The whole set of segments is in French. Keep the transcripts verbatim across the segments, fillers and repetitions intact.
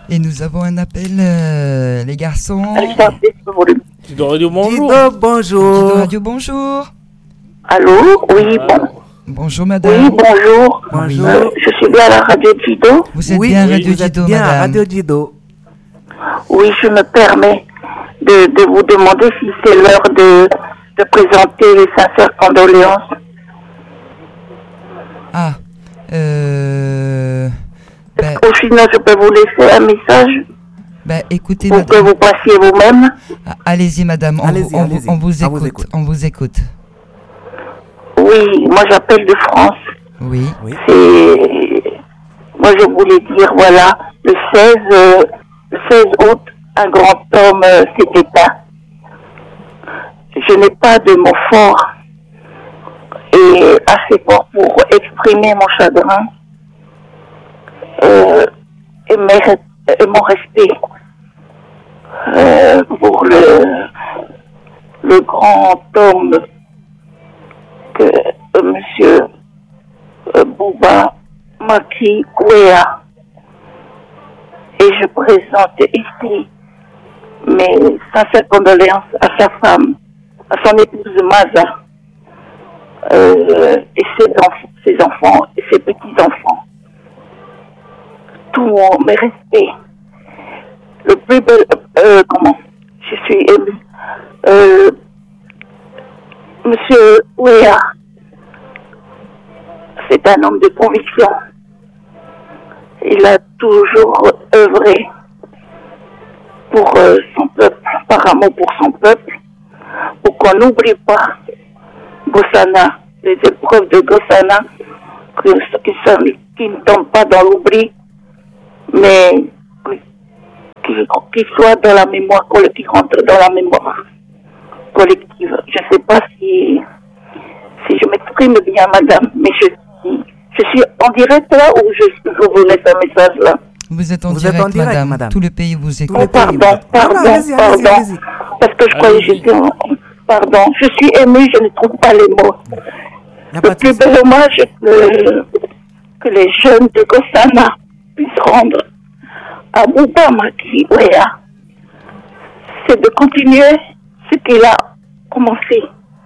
Et nous avons un appel, euh, les garçons. Dido Radio, bonjour. Dido, bonjour. Dido Radio, bonjour. Allô? Oui, bon. Bonjour, madame. Oui, bonjour. Bonjour. Euh, je suis bien à la radio Dido. Vous êtes Oui, bien à oui, Radio vous êtes Dido, bien à madame. Radio Dido. Oui, je me permets de, de vous demander si c'est l'heure de, de présenter les sincères condoléances. Ah, euh... Ben, Ou sinon, je peux vous laisser un message ben, écoutez, pour que madame. vous passiez vous-même. Ah, allez-y, madame. On, Allez-y, on, allez-y. on vous On écoute. vous écoute. On vous écoute. Oui, moi j'appelle de France. Oui. Oui. C'est... Moi je voulais dire, voilà, le seize, euh, le seize août, un grand homme euh, s'est éteint. Je n'ai pas de mots forts et assez forts pour exprimer mon chagrin euh, et, mes, et mon respect euh, pour le, le grand homme que euh, monsieur euh, Bouba Maki Ouéa. Et je présente ici mes sincères condoléances à sa femme, à son épouse Maza, euh, et ses, enf- ses enfants et ses petits-enfants. Tout mon mes respects. Le plus bel... Euh, comment je suis émue. Euh, Monsieur Ouéa, c'est un homme de conviction. Il a toujours œuvré pour euh, son peuple, par amour pour son peuple, pour qu'on n'oublie pas Gossana, les épreuves de Gossana, que, qui, sont, qui ne tombent pas dans l'oubli, mais qui, qui soient dans la mémoire collective, qui rentrent dans la mémoire collective. Je ne sais pas si, si je m'exprime bien, madame, mais je suis, je suis en direct là ou je, je vous laisse un message là? Vous êtes en, Vous êtes direct, en direct, madame. madame. Tout le pays vous écoute. Oh, pardon, pardon, Non, non, allez-y, allez-y, pardon. allez-y. Parce que je croyais que Allez-y. j'étais en... Pardon, je suis émue, je ne trouve pas les mots. Y a Le pas de plus souci. bel hommage que, que les jeunes de Gossana puissent rendre à Bouba Maki Ouéa, c'est de continuer ce qu'il a commencé.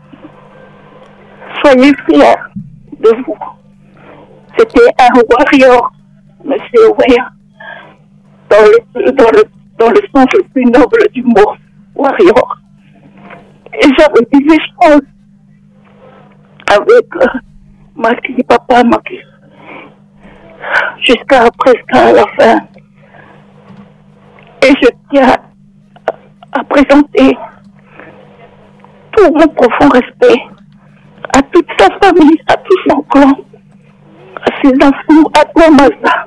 Soyez fiers de vous. C'était un warrior, monsieur Ouéa, dans le, dans, le, dans le sens le plus noble du mot, warrior. Et j'avais des échanges avec euh, Maki, papa Maki, jusqu'à presque à la fin. Et je tiens à, à présenter tout mon profond respect à toute sa famille, à tout son clan, à ses enfants, à toi Maza.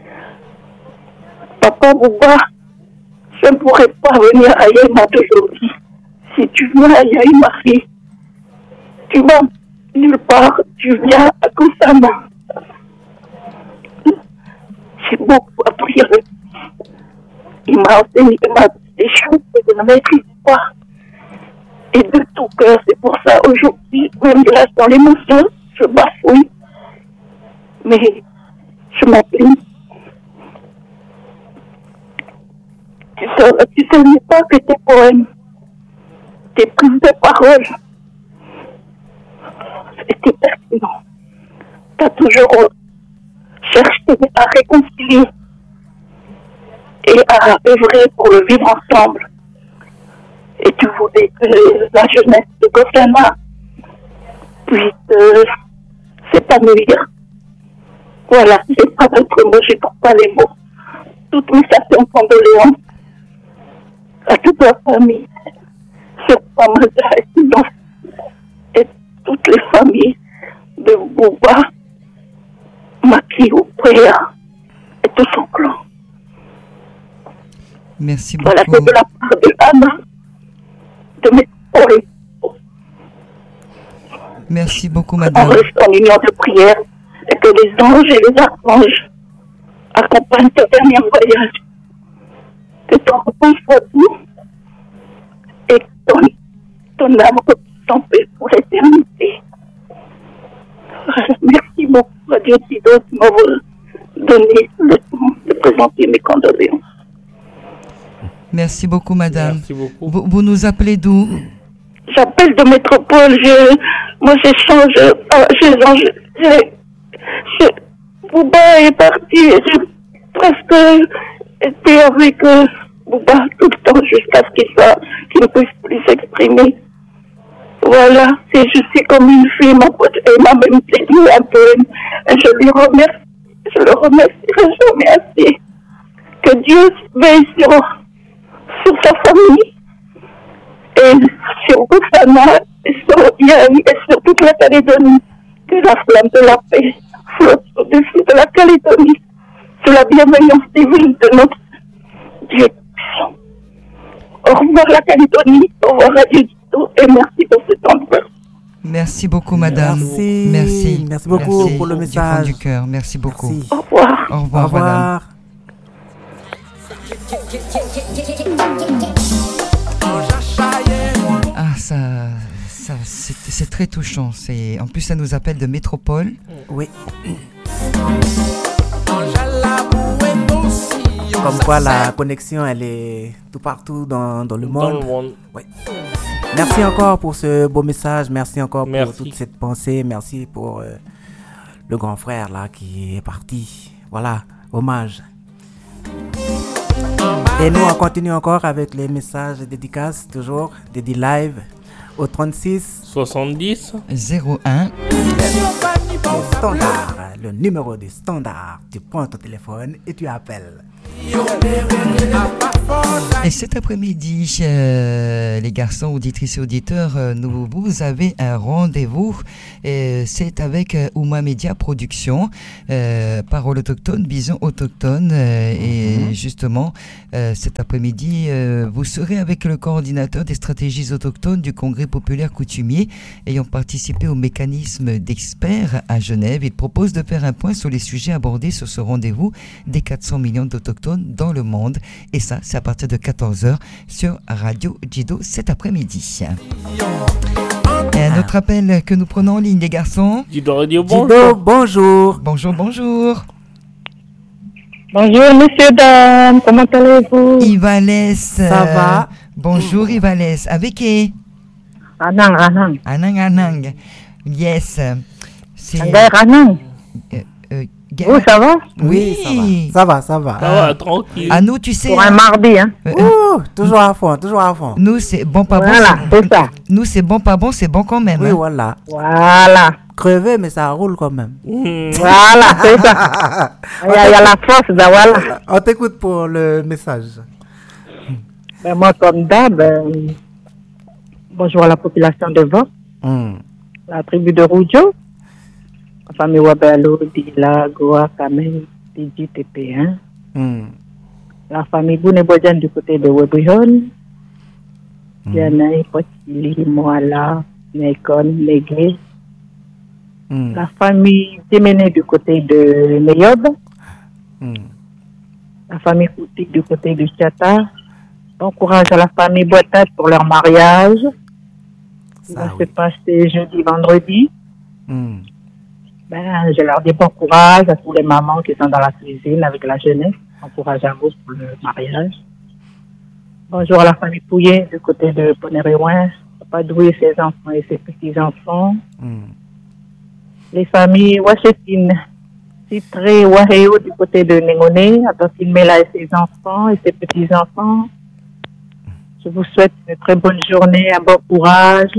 Papa Bouba, je ne pourrais pas venir à Yéma aujourd'hui. Si tu viens à Yaïmari, tu vas nulle part, tu viens à Gossana. J'ai beaucoup appris avec lui. Il m'a enseigné il m'a dit des choses que je ne maîtrise pas. Et de tout cœur, c'est pour ça aujourd'hui, même là dans l'émotion, je bafouille. Mais je m'applique. Tu sais, tu sais pas que tes poèmes, tes prises de parole, c'était pertinent. Tu as toujours cherché à réconcilier et à œuvrer pour le vivre ensemble. Et tu voulais que la jeunesse de Gossana puisse euh, s'épanouir. Voilà, j'ai pas d'autres mots, je ne trouve pas les mots. Toutes mes sincères condoléances à toute la famille, sur Pamaza et Sinon, et toutes les familles de Bouba, Maki Ouéa et tout son clan. Merci beaucoup. Voilà, c'est de la part de Anna, de mes poèmes. Merci beaucoup, On madame. reste en union de prière et que les anges et les archanges accompagnent ton dernier voyage. Que ton repos soit doux et que ton, ton âme repose en paix pour l'éternité. Voilà, merci beaucoup à Dieu Dido de m'avoir donné le temps de présenter mes condoléances. Merci beaucoup, madame. Merci beaucoup. Vous, vous nous appelez d'où? J'appelle de métropole. Je, moi, j'échange. Euh, j'échange. J'ai, j'ai, Bouba est parti. J'ai presque été avec euh, Bouba tout le temps jusqu'à ce qu'il soit, qu'il ne puisse plus s'exprimer. Voilà, c'est, je suis comme une fille, ma pote, elle m'a même dédié un poème. Et je lui remercie, je le remercierai jamais assez. Que Dieu veille sur, sur sa famille, et sur Boussana, et sur Yann, et sur toute la Calédonie. Que la flamme de la paix flotte au-dessus de la Calédonie, sous la bienveillance divine de notre Dieu. Au revoir la Calédonie, au revoir Radio Dido, et merci pour ce temps de peur. Merci beaucoup, madame. Merci. Merci. Merci beaucoup Merci pour le du message. fond du cœur. Merci beaucoup. Merci. Au revoir. Au revoir, Au revoir. madame. Ah, ça, ça c'est, c'est très touchant. C'est, en plus, ça nous appelle de métropole. Oui. Comme quoi la connexion, elle est tout partout dans, dans le monde. Dans le monde. Oui. Merci encore pour ce beau message. Merci encore Merci. pour toute cette pensée. Merci pour euh, le grand frère là qui est parti. Voilà, hommage. Et nous, on continue encore avec les messages dédicaces, toujours, dédiés live au trente-six soixante-dix zéro un. Le standard, le numéro du standard. Tu prends ton téléphone et tu appelles. Et cet après-midi, euh, les garçons, auditrices et auditeurs, euh, nous, vous avez un rendez-vous. Et c'est avec euh, Ouma Média Production, euh, Parole autochtone, Vision autochtone. Euh, et mm-hmm. justement, euh, cet après-midi, euh, vous serez avec le coordinateur des stratégies autochtones du Congrès populaire coutumier, ayant participé au mécanisme d'experts à Genève. Il propose de faire un point sur les sujets abordés sur ce rendez-vous des quatre cents millions d'autochtones dans le monde, et ça c'est à partir de quatorze heures sur Radio Dido cet après-midi. Et un autre appel que nous prenons en ligne, les garçons. Dido Radio, bonjour. Dido, bonjour. Bonjour, bonjour. Bonjour, monsieur, dame, comment allez-vous? Ivales. Ça euh, va? Bonjour, Ivales. Avec qui? Anang, Anang. Anang, Anang. Yes. C'est... Anang, Anang. Euh, euh, Vous, ça va? Oui, Oui. ça va, ça va, ça va. Ça va, tranquille. À nous, tu sais. Pour un mardi, hein? euh, Ouh, toujours à fond, toujours à fond. nous, c'est bon, pas Voilà, bon. c'est ça. Nous, c'est bon, pas bon, c'est bon quand même. Oui, hein. voilà. Voilà. Crevé, mais ça roule quand même. Mmh. Voilà, c'est ça. Il y, a, il y a la force, ben voilà. On t'écoute pour le message. Ben moi, comme d'hab, euh, bonjour à la population de Vaux, Mm. la tribu de Roudio, la famille Wabelo, Dila, Goa, Kamel, Didi, T P un, Mm. la famille Bounebodian du côté de Webrihon, Yanaï, Potili, Moala, Nekon, Negue, Mm. la famille Téméné du côté de Neyob, Mm. la famille Koutik du côté du Tchata. Bon courage à la famille Boitade pour leur mariage. Il Ça, va oui. se passer jeudi, vendredi. Mm. Ben, je leur dis bon courage à tous les mamans qui sont dans la cuisine avec la jeunesse. Bon courage à vous pour le mariage. Bonjour à la famille Pouillet du côté de Ponneréouin. Papa Doué, ses enfants et ses petits-enfants. Mm. Les familles Wachetine, Citré, Waheo du côté de Nengone, Atantine Mela et ses enfants et ses petits-enfants. Je vous souhaite une très bonne journée, un bon courage.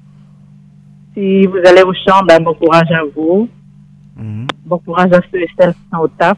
Si vous allez au champ, ben bon courage à vous. Mm. Bon courage à ceux et celles qui sont au taf,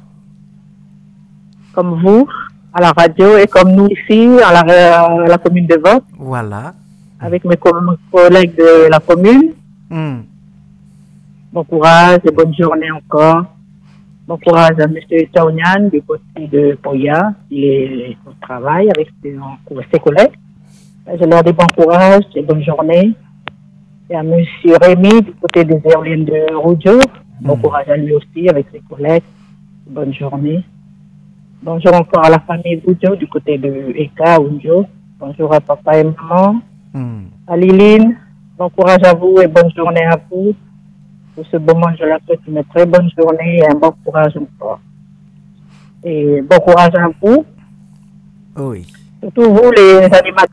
comme vous, à la radio et comme nous ici, à la, à la commune de Vaux, Voilà. avec mes co- collègues de la commune. Mm. Bon courage et bonne journée encore. Bon courage à M. Tchaounian du côté de Poya. Il est au travail avec ses, ses collègues. Je leur dis bon courage et bonne journée. Et à M. Rémy du côté des éoliennes de Roudio. Bon Mm. courage à lui aussi avec ses collègues. Bonne journée. Bonjour encore à la famille Roudio du côté de Eka, Roudio. Bonjour à papa et maman. Mm. À Liline, bon courage à vous et bonne journée à vous. Pour ce moment, je leur souhaite une très bonne journée et un bon courage encore. Et bon courage à vous. Oui. Surtout vous, les animateurs.